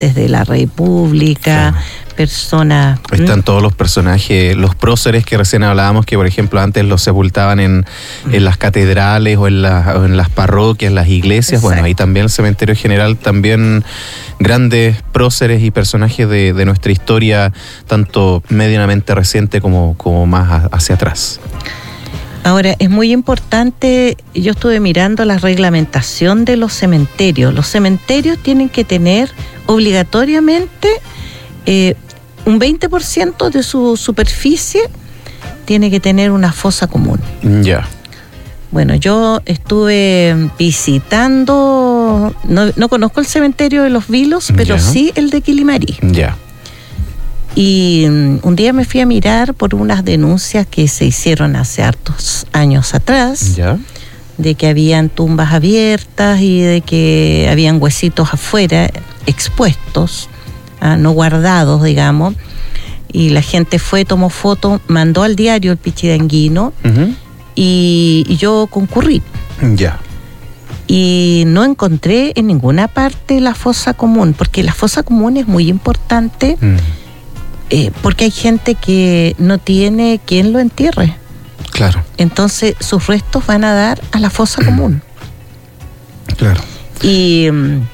de la República, personas... Están todos los personajes, los próceres que recién hablábamos, que por ejemplo antes los sepultaban en las catedrales o en las parroquias, las iglesias. Exacto. Bueno, ahí también el cementerio general, también grandes próceres y personajes de nuestra historia, tanto medianamente reciente como más hacia atrás. Ahora, es muy importante, yo estuve mirando la reglamentación de los cementerios. Los cementerios tienen que tener obligatoriamente un 20% de su superficie tiene que tener una fosa común. Ya. Bueno, yo estuve visitando, no conozco el cementerio de Los Vilos, pero sí el de Quilimarí. Ya. Y un día me fui a mirar por unas denuncias que se hicieron hace hartos años atrás, de que habían tumbas abiertas y de que habían huesitos afuera expuestos, no guardados, digamos, y la gente fue, tomó fotos, mandó al diario El Pichidanguino, y yo concurrí. Ya. Y no encontré en ninguna parte la fosa común, porque la fosa común es muy importante. Porque hay gente que no tiene quien lo entierre. Claro. Entonces sus restos van a dar a la fosa común. Claro. Y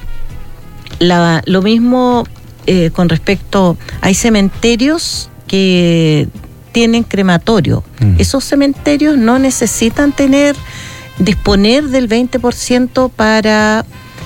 lo mismo con respecto, hay cementerios que tienen crematorio. Esos cementerios no necesitan disponer del 20% para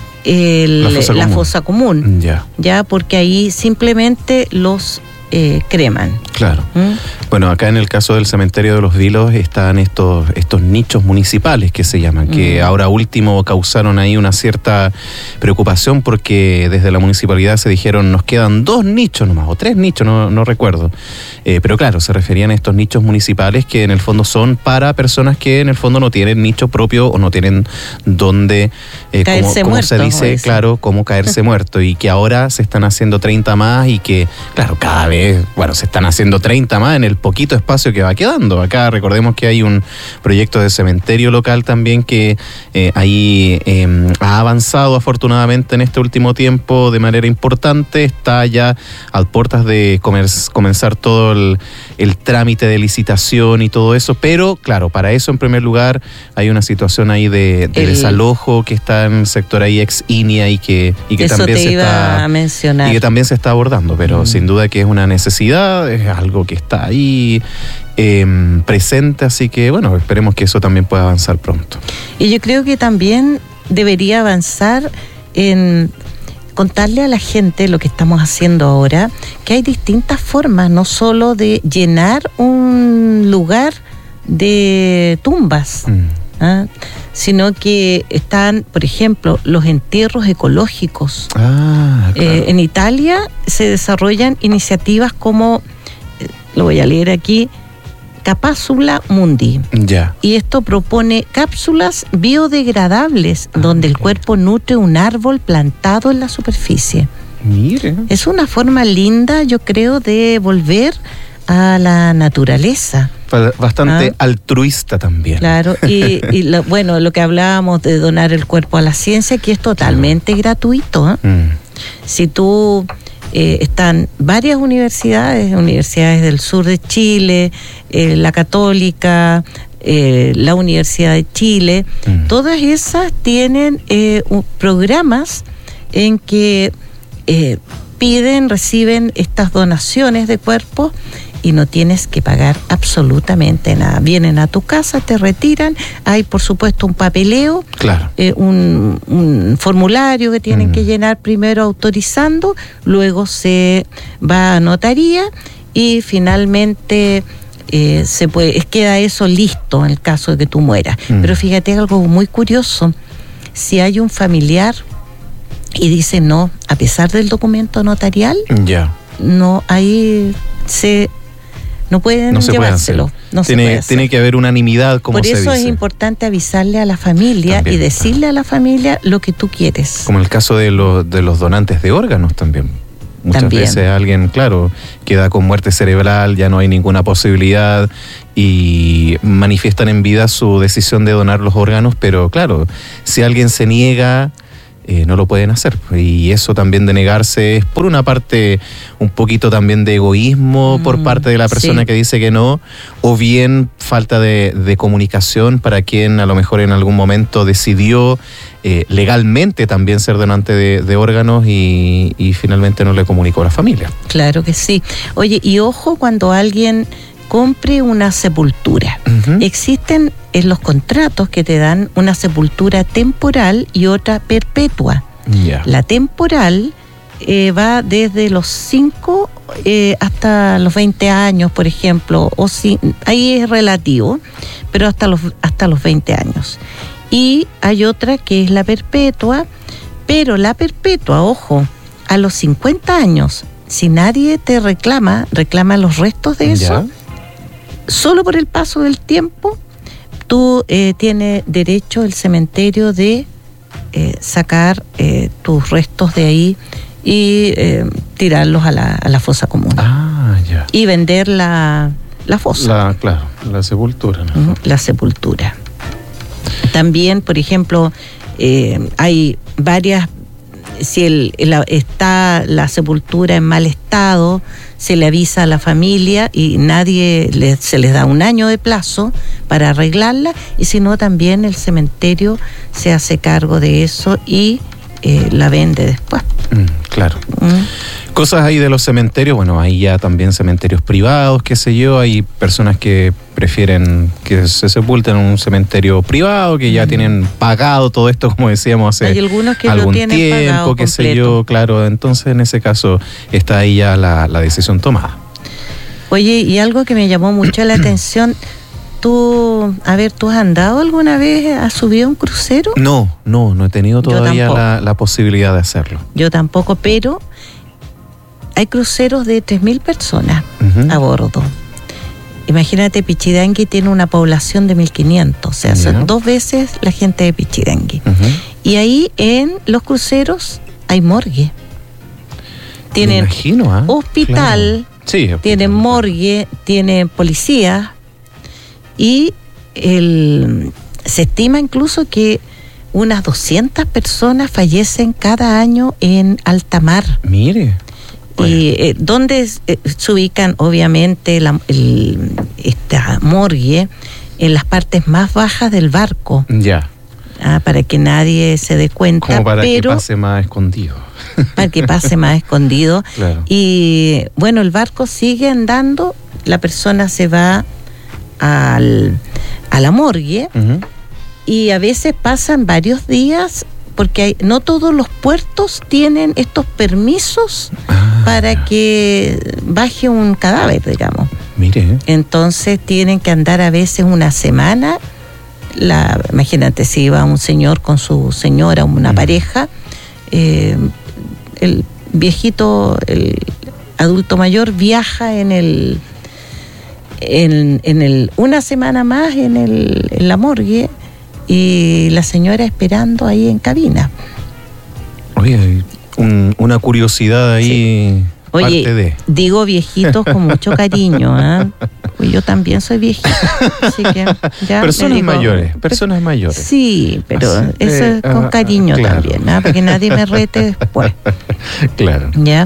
la fosa común. Ya, porque ahí simplemente los creman. Claro. Bueno, acá en el caso del cementerio de Los Vilos están estos nichos municipales que se llaman, que ahora último causaron ahí una cierta preocupación porque desde la municipalidad se dijeron nos quedan 2 nichos nomás, o 3 nichos, no recuerdo. Pero claro, se referían a estos nichos municipales que en el fondo son para personas que en el fondo no tienen nicho propio o no tienen donde, como se dice, claro, cómo caerse muerto, y que ahora se están haciendo 30 más y que, claro, cada vez, se están haciendo 30 más en el poquito espacio que va quedando. Acá recordemos que hay un proyecto de cementerio local también que ahí ha avanzado afortunadamente en este último tiempo de manera importante. Está ya a puertas de comenzar todo el trámite de licitación y todo eso, pero claro, para eso en primer lugar hay una situación ahí de desalojo que está en el sector ahí ex INIA y que también se está abordando, pero sin duda que es una necesidad, es algo que está ahí presente, así que bueno, esperemos que eso también pueda avanzar pronto. Y yo creo que también debería avanzar en contarle a la gente lo que estamos haciendo ahora, que hay distintas formas, no solo de llenar un lugar de tumbas, sino que están, por ejemplo, los entierros ecológicos. Claro. En Italia se desarrollan iniciativas como, lo voy a leer aquí, Cápsula Mundi. Y esto propone cápsulas biodegradables donde el cuerpo nutre un árbol plantado en la superficie. Mire. Es una forma linda, yo creo, de volver a la naturaleza. Bastante altruista también. Claro, y lo que hablábamos de donar el cuerpo a la ciencia, que es totalmente gratuito. Si tú... están varias universidades del sur de Chile, la Católica, la Universidad de Chile, todas esas tienen programas en que reciben estas donaciones de cuerpos y no tienes que pagar absolutamente nada. Vienen a tu casa, te retiran, hay por supuesto un papeleo, un formulario que tienen que llenar primero autorizando, luego se va a notaría y finalmente queda eso listo en el caso de que tú mueras. Pero fíjate algo muy curioso, si hay un familiar y dice no, a pesar del documento notarial, no, ahí no pueden llevárselo. Tiene que haber unanimidad, como se dice. Por eso es importante avisarle a la familia también, y decirle a la familia lo que tú quieres. Como el caso de los donantes de órganos también. Muchas veces alguien, queda con muerte cerebral, ya no hay ninguna posibilidad y manifiestan en vida su decisión de donar los órganos, pero claro, si alguien se niega no lo pueden hacer. Y eso también de negarse es por una parte un poquito también de egoísmo por parte de la persona que dice que no, o bien falta de comunicación para quien a lo mejor en algún momento decidió legalmente también ser donante de órganos y finalmente no le comunicó a la familia. Claro que sí. Oye, y ojo cuando alguien compre una sepultura. Existen en los contratos que te dan una sepultura temporal y otra perpetua. La temporal va desde los 5 hasta los 20 años, por ejemplo, o si, ahí es relativo, pero hasta los 20 años. Y hay otra que es la perpetua, pero la perpetua, ojo, a los 50 años, si nadie te reclama los restos de eso, solo por el paso del tiempo, tú tienes derecho el cementerio de sacar tus restos de ahí y tirarlos a la fosa común. Y vender la fosa. La sepultura. La sepultura. También, por ejemplo, hay varias... Si está la sepultura en mal estado, se le avisa a la familia y se les da un año de plazo para arreglarla, y si no, también el cementerio se hace cargo de eso y la vende después. Claro. Cosas ahí de los cementerios, bueno, hay ya también cementerios privados, qué sé yo, hay personas que prefieren que se sepulten en un cementerio privado, que ya tienen pagado todo esto, como decíamos hace hay algunos que algún lo tienen tiempo, pagado qué sé completo. yo, claro, entonces en ese caso está ahí ya la decisión tomada. Oye, y algo que me llamó mucho la atención, ¿tú has andado alguna vez, has subido un crucero? No he tenido todavía la posibilidad de hacerlo. Yo tampoco, pero hay cruceros de 3.000 personas a bordo. Imagínate, Pichidangui tiene una población de 1.500, o sea, son 2 veces la gente de Pichidangui. Y ahí en los cruceros hay morgue. Tienen hospital, tienen morgue, tienen policía, y se estima incluso que unas 200 personas fallecen cada año en alta mar. Mire. Y donde se ubican obviamente esta morgue en las partes más bajas del barco. Para que nadie se dé cuenta. Como para que pase más escondido. Para que pase más escondido. Claro. Y bueno, el barco sigue andando, la persona se va a la morgue y a veces pasan varios días, porque no todos los puertos tienen estos permisos para que baje un cadáver, digamos. Mire. Entonces tienen que andar a veces una semana. Imagínate, si iba un señor con su señora, una pareja, el viejito, el adulto mayor viaja una semana más en la morgue, y la señora esperando ahí en cabina. Oye, una curiosidad ahí. Oye, digo viejitos con mucho cariño, pues yo también soy viejita, así que ya personas mayores. Sí, pero eso es con cariño también, para que nadie me rete después. Claro. Ya.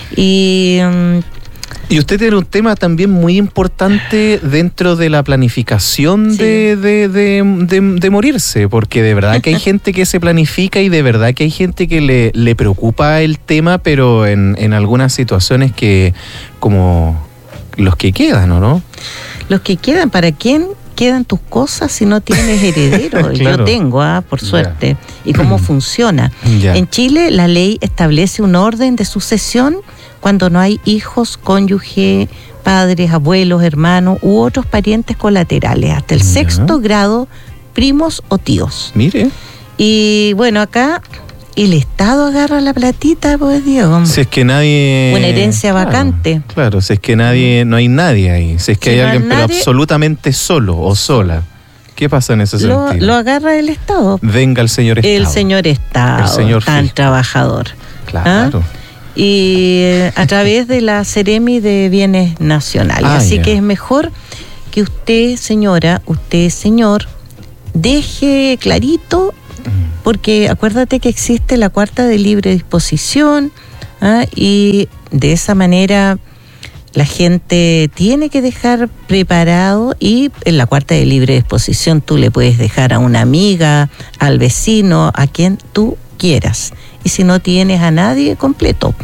Y usted tiene un tema también muy importante dentro de la planificación de morirse, porque de verdad que hay gente que se planifica y de verdad que hay gente que le preocupa el tema, pero en algunas situaciones que como los que quedan, ¿o no? Los que quedan, ¿para quién quedan tus cosas si no tienes heredero? Claro. Yo tengo, por suerte. ¿Y cómo funciona? En Chile la ley establece un orden de sucesión cuando no hay hijos, cónyuge, padres, abuelos, hermanos u otros parientes colaterales, hasta el 6º grado, primos o tíos. Mire. Y bueno, acá el Estado agarra la platita, pues Dios. Si es que nadie... Una herencia vacante. Claro, si es que no hay nadie ahí. Si es que hay alguien pero absolutamente solo o sola. ¿Qué pasa en ese sentido? Lo agarra el Estado. Venga el señor Estado. El señor Estado, el señor tan trabajador. Claro. Y a través de la Seremi de Bienes Nacionales. Así que es mejor que usted, señora, usted, señor, deje clarito porque acuérdate que existe la cuarta de libre disposición, y de esa manera la gente tiene que dejar preparado, y en la cuarta de libre disposición tú le puedes dejar a una amiga, al vecino, a quien tú quieras. Y si no tienes a nadie, completo.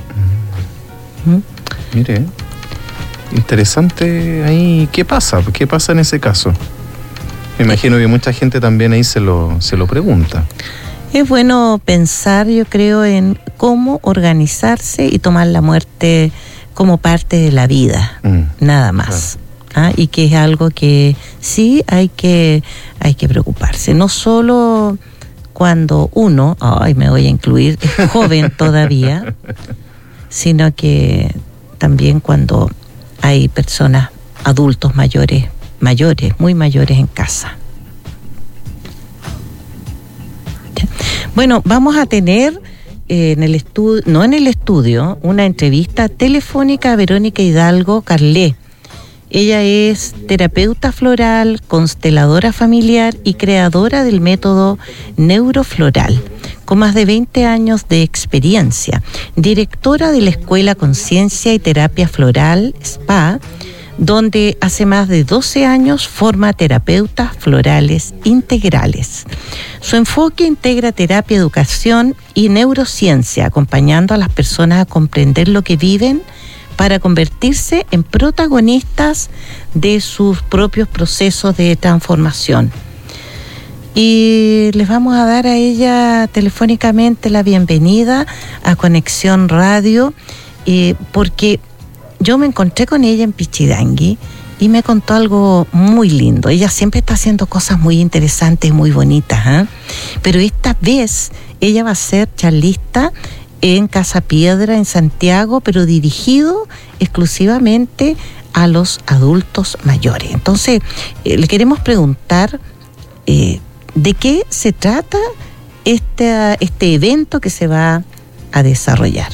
Mire, interesante ahí. ¿Qué pasa? ¿Qué pasa en ese caso? Me imagino que mucha gente también ahí se lo pregunta. Es bueno pensar, yo creo, en cómo organizarse y tomar la muerte como parte de la vida, nada más. Claro. Y que es algo que sí hay que preocuparse. No solo cuando uno, me voy a incluir, es joven todavía, sino que también cuando hay personas, adultos mayores, muy mayores en casa. Bueno, vamos a tener una entrevista telefónica a Verónica Hidalgo Carlé. Ella es terapeuta floral, consteladora familiar y creadora del método neurofloral, con más de 20 años de experiencia, directora de la Escuela Conciencia y Terapia Floral, SPA, donde hace más de 12 años forma terapeutas florales integrales. Su enfoque integra terapia, educación y neurociencia, acompañando a las personas a comprender lo que viven para convertirse en protagonistas de sus propios procesos de transformación. Y les vamos a dar a ella telefónicamente la bienvenida a Conexión Radio, porque yo me encontré con ella en Pichidangui y me contó algo muy lindo. Ella siempre está haciendo cosas muy interesantes y muy bonitas, pero esta vez ella va a ser charlista en Casa Piedra, en Santiago, pero dirigido exclusivamente a los adultos mayores. Entonces, le queremos preguntar de qué se trata este evento que se va a desarrollar.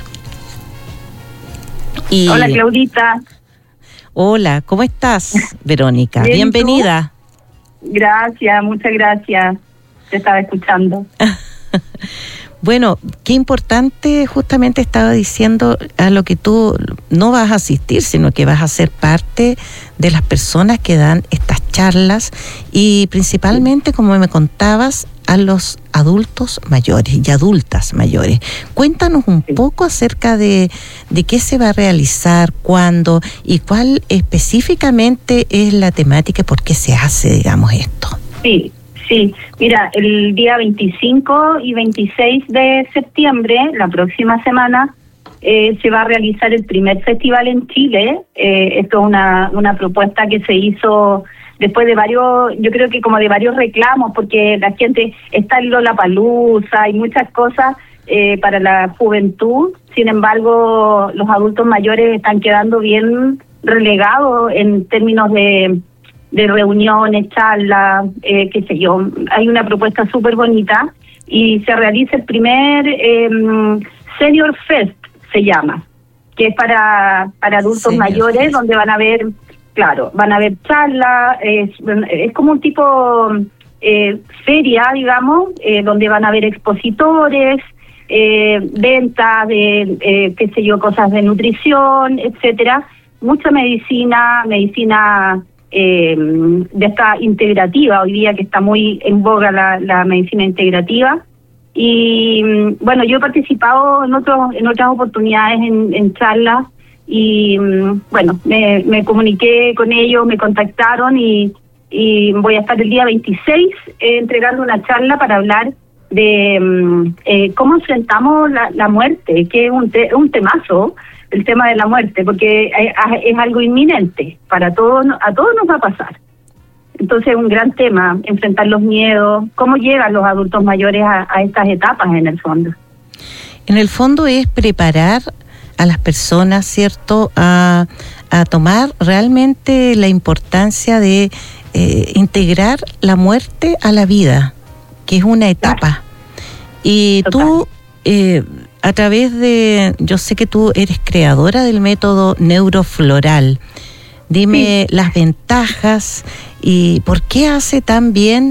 Hola, Claudita. Hola, ¿cómo estás, Verónica? Bien, bienvenida. ¿Tú? Gracias, muchas gracias. Te estaba escuchando. Bueno, qué importante, justamente estaba diciendo a lo que tú no vas a asistir, sino que vas a ser parte de las personas que dan estas charlas, y principalmente, como me contabas, a los adultos mayores y adultas mayores. Cuéntanos un poco acerca de qué se va a realizar, cuándo y cuál específicamente es la temática y por qué se hace, digamos, esto. Sí, mira, el día 25 y 26 de septiembre, la próxima semana, se va a realizar el primer festival en Chile. Esto es una propuesta que se hizo después de varios, yo creo que como de varios reclamos, porque la gente está en Lollapalooza y muchas cosas para la juventud. Sin embargo, los adultos mayores están quedando bien relegados en términos de reuniones, charlas, qué sé yo. Hay una propuesta súper bonita y se realiza el primer Senior Fest, se llama, que es para adultos Senior mayores, Fest, donde van a haber charlas, es como un tipo feria, digamos, donde van a haber expositores, ventas de, qué sé yo, cosas de nutrición, etcétera. Mucha medicina de esta integrativa, hoy día que está muy en boga la medicina integrativa. Y bueno, yo he participado en otras oportunidades en charlas, y bueno, me comuniqué con ellos, me contactaron y voy a estar el día 26 entregando una charla para hablar de cómo enfrentamos la muerte, que es un temazo, el tema de la muerte, porque es algo inminente, a todos nos va a pasar. Entonces es un gran tema, enfrentar los miedos, cómo llegan los adultos mayores a estas etapas en el fondo. En el fondo es preparar a las personas, ¿cierto?, a tomar realmente la importancia de integrar la muerte a la vida, que es una etapa. Claro. Y total. Tú, a través de, yo sé que tú eres creadora del método neurofloral. Dime las ventajas y por qué hace tan bien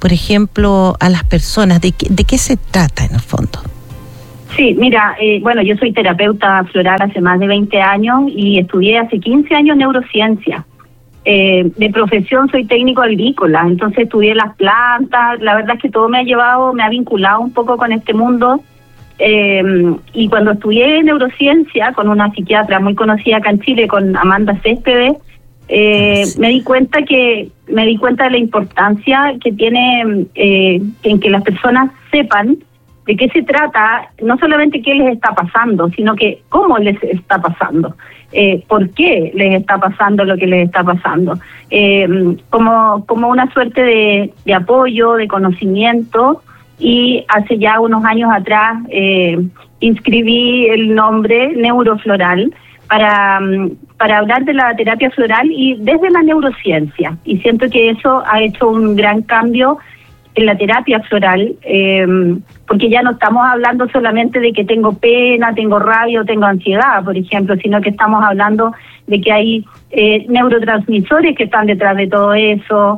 por ejemplo, a las personas? ¿De qué se trata en el fondo? Sí, mira, bueno, yo soy terapeuta floral hace más de 20 años y estudié hace 15 años neurociencia. De profesión soy técnico agrícola, entonces estudié las plantas. La verdad es que todo me ha vinculado un poco con este mundo. Y cuando estudié neurociencia con una psiquiatra muy conocida acá en Chile, con Amanda Céspedes, me di cuenta de la importancia que tiene en que las personas sepan de qué se trata, no solamente qué les está pasando, sino que cómo les está pasando, por qué les está pasando lo que les está pasando, como una suerte de apoyo, de conocimiento. Y hace ya unos años atrás inscribí el nombre Neurofloral para hablar de la terapia floral y desde la neurociencia. Y siento que eso ha hecho un gran cambio en la terapia floral, porque ya no estamos hablando solamente de que tengo pena, tengo rabia o tengo ansiedad, por ejemplo, sino que estamos hablando de que hay neurotransmisores que están detrás de todo eso,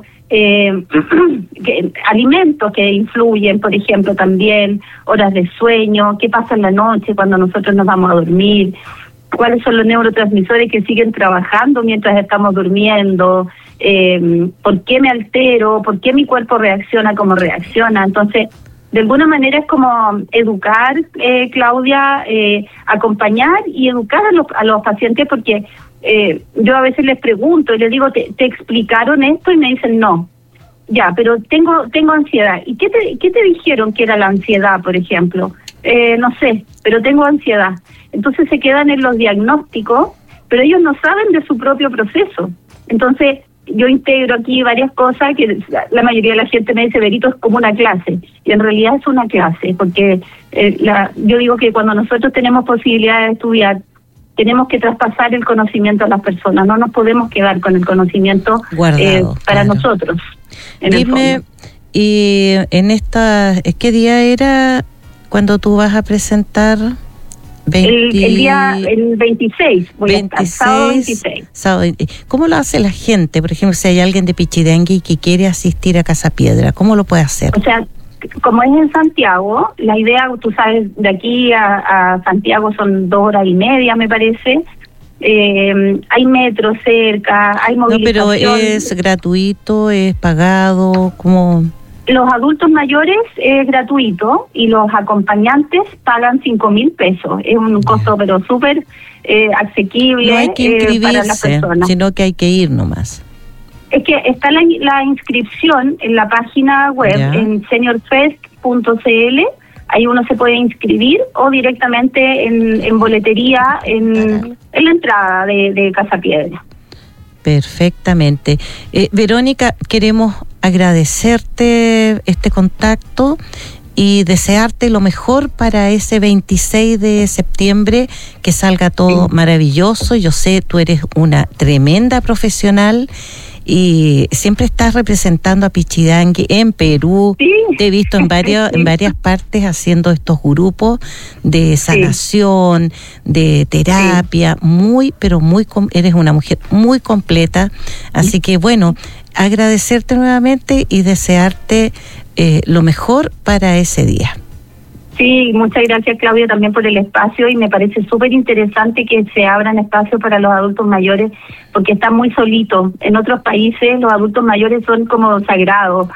alimentos que influyen, por ejemplo, también horas de sueño, qué pasa en la noche cuando nosotros nos vamos a dormir, cuáles son los neurotransmisores que siguen trabajando mientras estamos durmiendo, por qué me altero, por qué mi cuerpo reacciona como reacciona. Entonces, de alguna manera es como educar, Claudia, acompañar y educar a los pacientes, porque yo a veces les pregunto y les digo, ¿te explicaron esto? Y me dicen, no. Ya, pero tengo ansiedad. ¿Y qué te dijeron que era la ansiedad, por ejemplo? No sé, pero tengo ansiedad. Entonces se quedan en los diagnósticos, pero ellos no saben de su propio proceso. Entonces yo integro aquí varias cosas que la mayoría de la gente me dice, Berito, es como una clase. Y en realidad es una clase, porque yo digo que cuando nosotros tenemos posibilidad de estudiar, tenemos que traspasar el conocimiento a las personas, no nos podemos quedar con el conocimiento guardado, para nosotros. Dime, y en ¿qué día era cuando tú vas a presentar? El 26, sábado 26. ¿Cómo lo hace la gente? Por ejemplo, si hay alguien de Pichidengui que quiere asistir a Casa Piedra, ¿cómo lo puede hacer? O sea, como es en Santiago, la idea, tú sabes, de aquí a Santiago son 2 horas y media, me parece. Hay metro cerca, hay movilización. No, pero ¿es gratuito, es pagado? ¿Cómo? Los adultos mayores es gratuito y los acompañantes pagan 5.000 pesos. Es un costo pero súper asequible. No hay que inscribirse, para las personas, sino que hay que ir nomás. Es que está la inscripción en la página web, en seniorfest.cl. Ahí uno se puede inscribir o directamente en boletería, en la entrada de Casa Piedra. Perfectamente. Verónica, queremos agradecerte este contacto y desearte lo mejor para ese 26 de septiembre, que salga todo maravilloso. Yo sé, tú eres una tremenda profesional y siempre estás representando a Pichidangui en Perú. Sí. Te he visto en varias partes haciendo estos grupos de sanación, de terapia, eres una mujer muy completa, así que bueno, agradecerte nuevamente y desearte lo mejor para ese día. Sí, muchas gracias, Claudia, también por el espacio, y me parece súper interesante que se abran espacios para los adultos mayores, porque están muy solitos. En otros países los adultos mayores son como sagrados,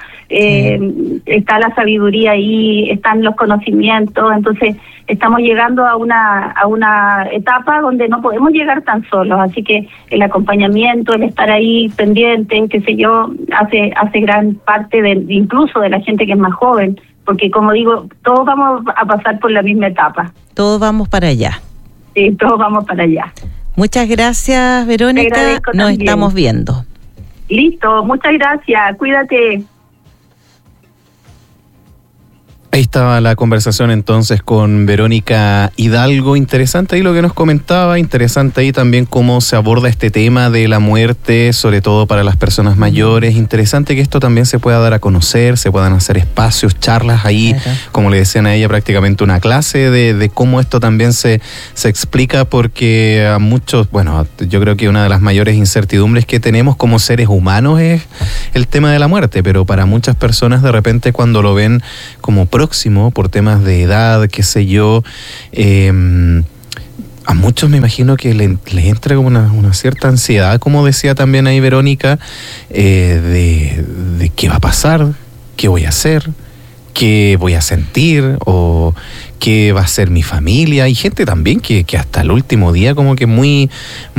está la sabiduría ahí, están los conocimientos, entonces estamos llegando a una etapa donde no podemos llegar tan solos, así que el acompañamiento, el estar ahí pendiente, qué sé yo, hace gran parte incluso de la gente que es más joven, porque como digo, todos vamos a pasar por la misma etapa. Todos vamos para allá. Sí, todos vamos para allá. Muchas gracias, Verónica. Nos estamos viendo. Listo, muchas gracias. Cuídate. Ahí estaba la conversación entonces con Verónica Hidalgo. Interesante ahí lo que nos comentaba, interesante ahí también cómo se aborda este tema de la muerte, sobre todo para las personas mayores. Interesante que esto también se pueda dar a conocer, se puedan hacer espacios, charlas ahí, como le decían a ella, prácticamente una clase de cómo esto también se explica, porque a muchos, bueno, yo creo que una de las mayores incertidumbres que tenemos como seres humanos es el tema de la muerte, pero para muchas personas de repente cuando lo ven como próximo, por temas de edad, qué sé yo, a muchos me imagino que les entra como una cierta ansiedad, como decía también ahí Verónica, de qué va a pasar, qué voy a hacer, qué voy a sentir, o qué va a ser mi familia. Hay gente también que hasta el último día como que muy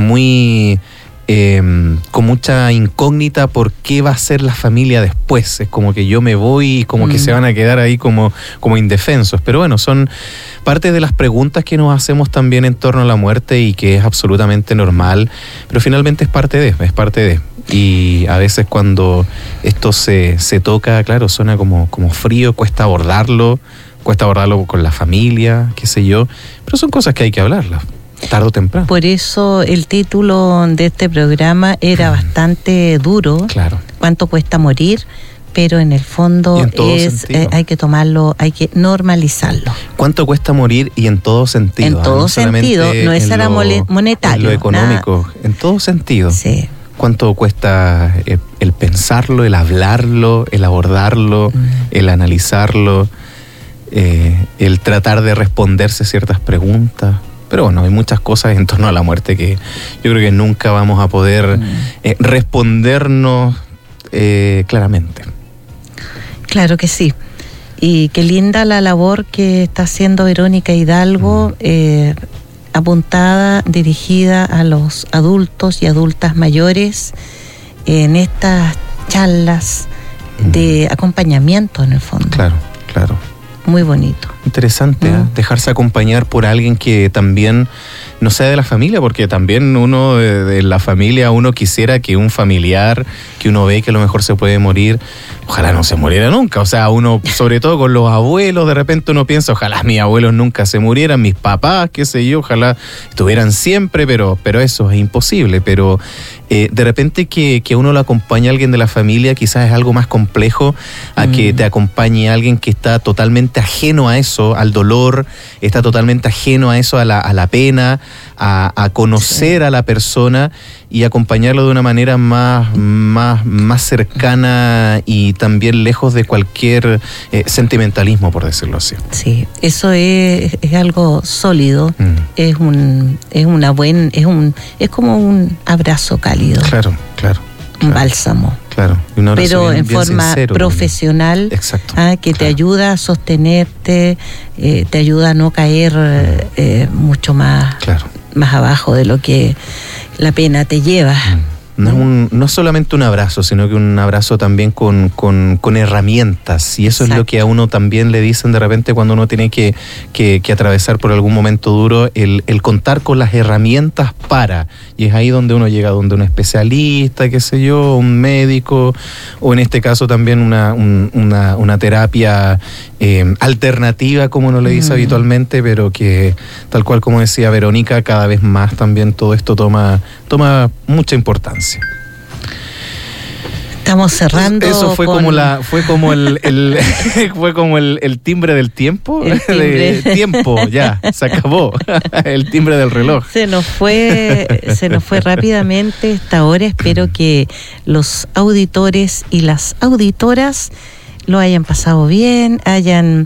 con mucha incógnita por qué va a ser la familia después. Es como que yo me voy y como que se van a quedar ahí como indefensos. Pero bueno, son parte de las preguntas que nos hacemos también en torno a la muerte y que es absolutamente normal, pero finalmente es parte de. Y a veces cuando esto se toca, claro, suena como frío, cuesta abordarlo con la familia, qué sé yo, pero son cosas que hay que hablarlas. Tarde o temprano. Por eso el título de este programa era bastante duro. Claro. ¿Cuánto cuesta morir? Pero en el fondo hay que tomarlo, hay que normalizarlo. ¿Cuánto cuesta morir? Y en todo sentido. En todo sentido, no es solo monetario. En lo económico, en todo sentido. Sí. ¿Cuánto cuesta el pensarlo, el hablarlo, el abordarlo, el analizarlo, el tratar de responderse ciertas preguntas? Pero bueno, hay muchas cosas en torno a la muerte que yo creo que nunca vamos a poder respondernos claramente. Claro que sí. Y qué linda la labor que está haciendo Verónica Hidalgo, apuntada, dirigida a los adultos y adultas mayores en estas charlas de acompañamiento en el fondo. Claro. Muy bonito. Interesante, dejarse acompañar por alguien que también no sea de la familia, porque también uno de la familia, uno quisiera que un familiar que uno ve que a lo mejor se puede morir, ojalá no se muriera nunca. O sea, uno, sobre todo con los abuelos, de repente uno piensa, ojalá mis abuelos nunca se murieran, mis papás, qué sé yo, ojalá estuvieran siempre, pero eso es imposible. Pero de repente que uno lo acompañe a alguien de la familia quizás es algo más complejo a que te acompañe a alguien que está totalmente ajeno a eso, al dolor, está totalmente ajeno a eso, a la pena, a conocer a la persona y acompañarlo de una manera más cercana y también lejos de cualquier sentimentalismo, por decirlo así. Sí, eso es algo sólido, es como un abrazo cálido. Claro. Un bálsamo. Claro. Pero en forma sincero, profesional. Exacto. Que te ayuda a sostenerte, te ayuda a no caer mucho más abajo de lo que la pena te lleva. No es solamente un abrazo, sino que un abrazo también con herramientas. Y eso es lo que a uno también le dicen de repente cuando uno tiene que atravesar por algún momento duro, el contar con las herramientas para. Y es ahí donde uno llega, donde un especialista, qué sé yo, un médico, o en este caso también una terapia alternativa, como uno le dice habitualmente, pero que, tal cual como decía Verónica, cada vez más también todo esto toma mucha importancia. Estamos cerrando. Eso fue como el timbre del tiempo. Tiempo, ya, se acabó. El timbre del reloj. Se nos fue rápidamente esta hora. Espero que los auditores y las auditoras lo hayan pasado bien, hayan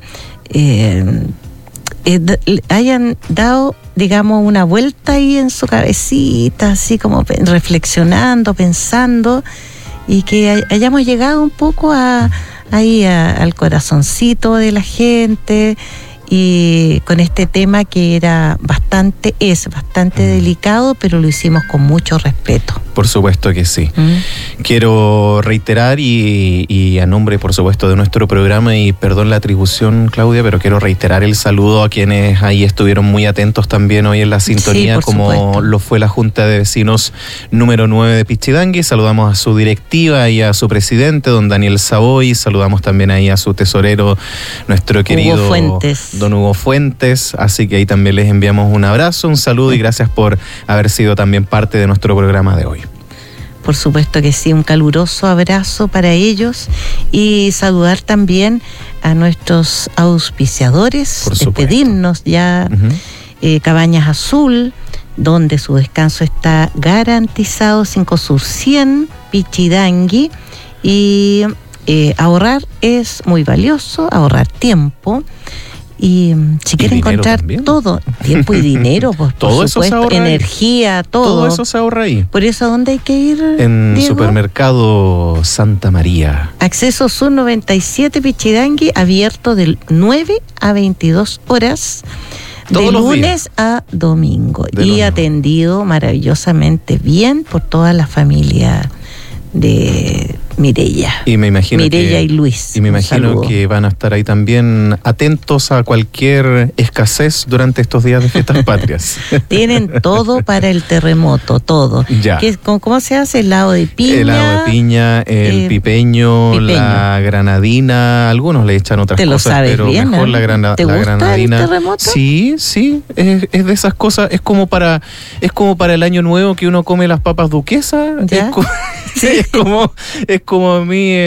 dado, digamos, una vuelta ahí en su cabecita, así como reflexionando, pensando, y que hayamos llegado un poco al corazoncito de la gente, y con este tema que es bastante delicado, pero lo hicimos con mucho respeto. Por supuesto que sí. Quiero reiterar y a nombre, por supuesto, de nuestro programa, y perdón la atribución, Claudia, pero quiero reiterar el saludo a quienes ahí estuvieron muy atentos también hoy en la sintonía, como supuesto lo fue la Junta de Vecinos número 9 de Pichidangui. Saludamos a su directiva y a su presidente, don Daniel Savoy. Saludamos también ahí a su tesorero, nuestro querido don Hugo Fuentes. Así que ahí también les enviamos un abrazo, un saludo y gracias por haber sido también parte de nuestro programa de hoy. Por supuesto que sí, un caluroso abrazo para ellos y saludar también a nuestros auspiciadores, despedirnos ya, Cabañas Azul, donde su descanso está garantizado, 5 Sur 100, Pichidangui, y ahorrar es muy valioso, ahorrar tiempo. Y si quiere encontrar también todo, tiempo y dinero, pues, todo por supuesto, energía, todo eso se ahorra ahí. Por eso, ¿a dónde hay que ir, en Diego? Supermercado Santa María. Acceso Sur 97 Pichidangui, abierto de 9 a 22 horas, de lunes a domingo, y atendido maravillosamente bien por toda la familia de Mireya. Y me imagino Mireya y Luis. Y me imagino que van a estar ahí también atentos a cualquier escasez durante estos días de fiestas patrias. Tienen todo para el terremoto, todo. Ya. ¿Cómo se hace? Helado de piña. Helado de piña, el pipeño, la granadina, algunos le echan otras cosas, sabes pero bien, mejor la ¿Te gusta granadina. el terremoto? Sí, es de esas cosas, es como para el año nuevo que uno come las papas duquesas. Sí. Es como a mí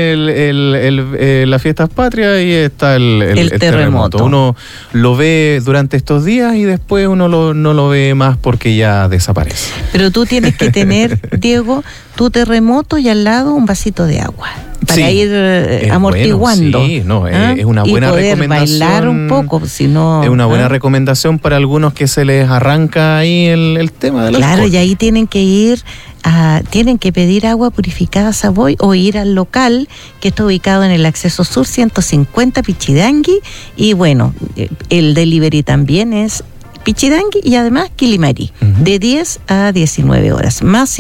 las fiestas patrias y está el terremoto. Uno lo ve durante estos días y después uno no lo ve más porque ya desaparece. Pero tú tienes que tener, Diego, tu terremoto y al lado un vasito de agua para ir amortiguando. Bueno, es una buena recomendación. Bailar un poco, si no. Es una buena recomendación para algunos que se les arranca ahí el tema del alcohol. Claro, y ahí tienen que ir tienen que pedir agua purificada Savoy o ir al local que está ubicado en el Acceso Sur 150 Pichidangui, y bueno, el delivery también es Pichidangui y además Quilimari, de 10 a 19 horas, más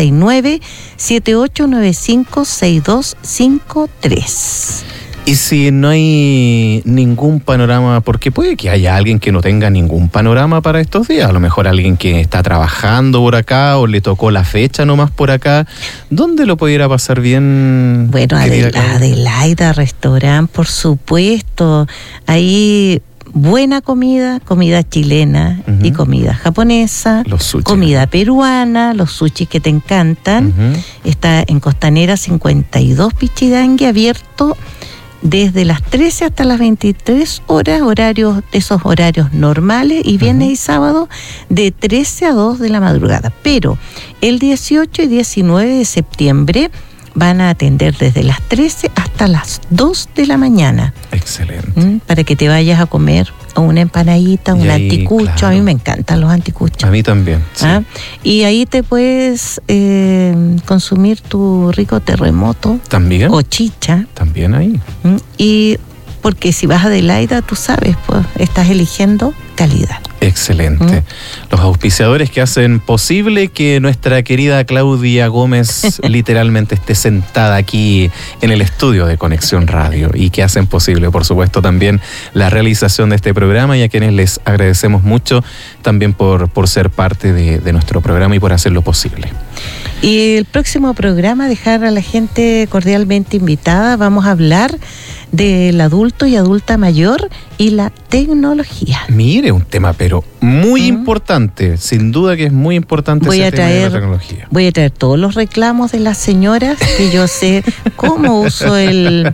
569-7895-6253. Y si no hay ningún panorama, porque puede que haya alguien que no tenga ningún panorama para estos días, a lo mejor alguien que está trabajando por acá o le tocó la fecha nomás por acá, ¿dónde lo pudiera pasar bien? Bueno, Adelaida Restaurant, por supuesto, ahí buena comida chilena y comida japonesa, comida peruana, los sushis que te encantan. Está en Costanera 52 Pichidangui, abierto desde las 13 hasta las 23 horas, esos horarios normales, y viernes y sábado de 13 a 2 de la madrugada. Pero el 18 y 19 de septiembre van a atender desde las 13 hasta las 2 de la mañana. Excelente. Para que te vayas a comer una empanadita, un anticucho. Claro. A mí me encantan los anticuchos. A mí también, sí. Y ahí te puedes consumir tu rico terremoto. ¿También? O chicha. También ahí. Y porque si vas a Adelaida, tú sabes, pues estás eligiendo calidad. Excelente. Los auspiciadores que hacen posible que nuestra querida Claudia Gómez literalmente esté sentada aquí en el estudio de Conexión Radio, y que hacen posible, por supuesto, también la realización de este programa, y a quienes les agradecemos mucho también por ser parte de nuestro programa y por hacerlo posible. Y el próximo programa, dejar a la gente cordialmente invitada, vamos a hablar del adulto y adulta mayor y la tecnología. Mire, un tema pero muy importante, sin duda que es muy importante ese tema de la tecnología. Voy a traer todos los reclamos de las señoras, que yo sé cómo uso el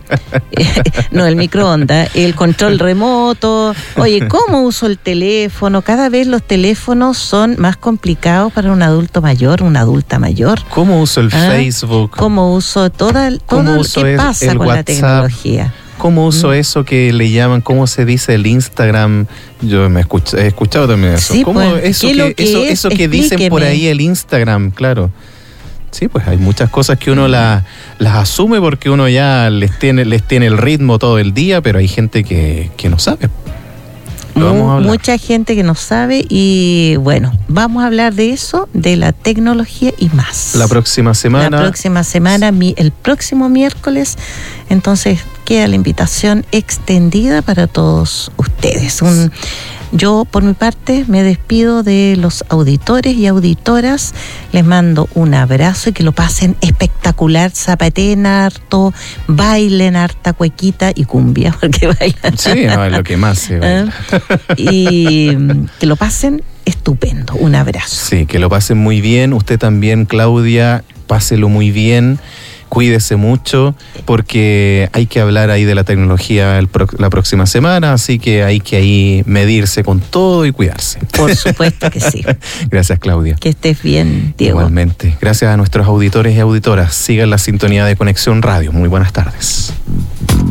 microondas, el control remoto, oye, cómo uso el teléfono. Cada vez los teléfonos son más complicados para un adulto mayor, una adulta mayor. ¿Cómo uso el Facebook? ¿Cómo uso todo lo que pasa con la tecnología? ¿Cómo uso eso que le llaman, cómo se dice el Instagram? Yo he escuchado también eso. Sí, ¿Cómo pues, eso que dicen por ahí el Instagram? Claro. Sí, pues hay muchas cosas que uno las asume porque uno ya les tiene el ritmo todo el día, pero hay gente que no sabe. Mucha gente que no sabe y bueno, vamos a hablar de eso, de la tecnología y más. La próxima semana, el próximo miércoles, entonces queda la invitación extendida para todos ustedes. Yo, por mi parte, me despido de los auditores y auditoras. Les mando un abrazo y que lo pasen espectacular. Zapateen harto, bailen harta cuequita y cumbia, porque bailan. Sí, no, es lo que más se baila. Y que lo pasen estupendo. Un abrazo. Sí, que lo pasen muy bien. Usted también, Claudia, páselo muy bien. Cuídese mucho porque hay que hablar ahí de la tecnología la próxima semana, así que hay que ahí medirse con todo y cuidarse. Por supuesto que sí. Gracias, Claudia. Que estés bien, Diego. Igualmente. Gracias a nuestros auditores y auditoras. Sigan la sintonía de Conexión Radio. Muy buenas tardes.